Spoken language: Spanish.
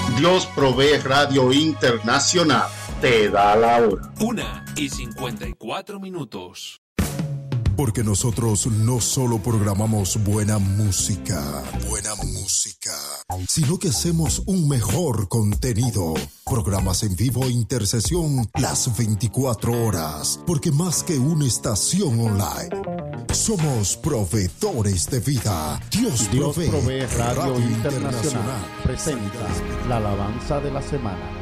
Dios Provee Radio Internacional te da la hora. 1:54. Porque nosotros no solo programamos buena música, sino que hacemos un mejor contenido. Programas en vivo e intercesión las 24 horas. Porque más que una estación online, somos proveedores de vida. Dios provee. Radio Internacional presenta la alabanza de la semana.